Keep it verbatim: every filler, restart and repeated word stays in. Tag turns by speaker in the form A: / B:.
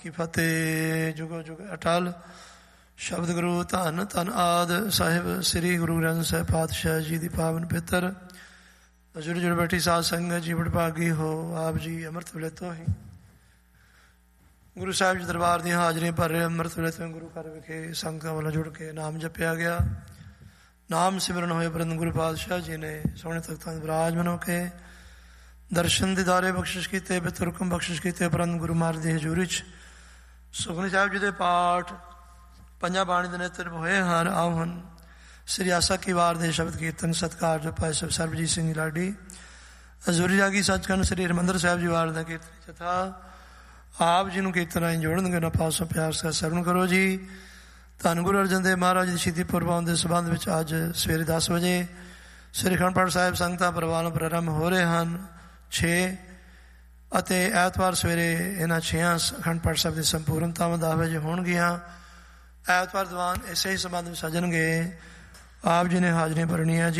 A: ਕੀ ਫਤਿਹ। ਜੁਗੋ ਜੁਗ ਅਟਲ ਸ਼ਬਦ ਗੁਰੂ ਧੰਨ ਧੰਨ ਆਦ ਸਾਹਿਬ ਸ੍ਰੀ ਗੁਰੂ ਗ੍ਰੰਥ ਸਾਹਿਬ ਪਾਤਸ਼ਾਹ ਜੀ ਦੀ ਪਾਵਨ ਪਿੱਤਰ ਜੁੜ ਜੁੜ ਬੈਠੀ ਸਾਧ ਸੰਗਤ ਜੀ ਵਡਭਾਗੀ ਹੋ। ਆਪ ਜੀ ਅੰਮ੍ਰਿਤ ਵੇਲੇ ਤੋਂ ਹੀ ਗੁਰੂ ਸਾਹਿਬ ਜੀ ਦਰਬਾਰ ਦੀਆਂ ਹਾਜ਼ਰੀਆਂ ਭਰ ਰਹੇ। ਅੰਮ੍ਰਿਤ ਵੇਲੇ ਤੋਂ ਗੁਰੂ ਘਰ ਵਿਖੇ ਸੰਗਤਾਂ ਵੱਲੋਂ ਜੁੜ ਕੇ ਨਾਮ ਜਪਿਆ ਗਿਆ। ਨਾਮ ਸਿਮਰਨ ਹੋਏ ਪਰੰਤ ਗੁਰੂ ਪਾਤਸ਼ਾਹ ਜੀ ਨੇ ਸੋਹਣੇ ਤਖਤਾਂ ਵਿਰਾਜਮਾਨ ਹੋ ਕੇ ਦਰਸ਼ਨ ਦੀਦਾਰੇ ਬਖਸ਼ਿਸ਼ ਕੀਤੇ, ਬਿੱਤ ਹੁਕਮ ਬਖਸ਼ਿਸ਼ ਕੀਤੇ। ਉਪਰੰਤ ਗੁਰੂ ਮਹਾਰਾਜ ਦੀ ਹਜ਼ੂਰੀ 'ਚ ਸੁਖਮਨੀ ਸਾਹਿਬ ਜੀ ਦੇ ਪਾਠ ਪੰਜਾਂ ਬਾਣੀ ਦੇ ਨੇਤਰ ਹੋਏ ਹਨ। ਆਓ ਹਨ ਸ੍ਰੀ ਆਸਾ ਕੀ ਵਾਰ ਦੇ ਸ਼ਬਦ ਕੀਰਤਨ ਸਤਿਕਾਰ ਜੋ ਭਾਈ ਸਾਹਿਬ ਸਰਬਜੀਤ ਸਿੰਘ ਜੀ ਲਾਡੀ ਹਜ਼ੂਰੀ ਜਾਗੀ ਸੱਚਖੰਡ ਸ੍ਰੀ ਹਰਿਮੰਦਰ ਸਾਹਿਬ ਜੀ ਵਾਰ ਦਾ ਕੀਰਤਨ ਜਥਾ ਆਪ ਜੀ ਨੂੰ ਕੀਰਤਨ ਰਾਹੀਂ ਜੋੜਨਗੇ। ਨਾ ਪਾਸੋਂ ਪਿਆਰ ਸਾ ਸਰਵਣ ਕਰੋ ਜੀ। ਧੰਨ ਗੁਰੂ ਅਰਜਨ ਦੇਵ ਮਹਾਰਾਜ ਦੀ ਸ਼ਹੀਦੀ ਪੁਰਬ ਦੇ ਸੰਬੰਧ ਵਿੱਚ ਅੱਜ ਸਵੇਰੇ ਦਸ ਵਜੇ ਸ੍ਰੀ ਅਖੰਡ ਪਾਠ ਸਾਹਿਬ ਸੰਗਤਾਂ ਪਰਿਵਾਰ ਨੂੰ ਪ੍ਰਾਰੰਭ ਹੋ ਰਹੇ ਹਨ। ਛੇ ਅਤੇ ਐਤਵਾਰ ਸਵੇਰੇ ਇਹਨਾਂ ਛੇਆਂ ਅਖੰਡ ਪਾਠ ਸਾਹਿਬ ਦੀ ਸੰਪੂਰਨਤਾਵਾਂ ਦਸ ਵਜੇ ਹੋਣਗੀਆਂ। ਐਤਵਾਰ ਦੀਵਾਨ ਇਸੇ ਹੀ ਸੰਬੰਧ ਵਿੱਚ ਸਜਣਗੇ। ਆਪ ਜੀ ਨੇ ਹਾਜ਼ਰੀਆਂ ਭਰਨੀਆਂ ਜੀ।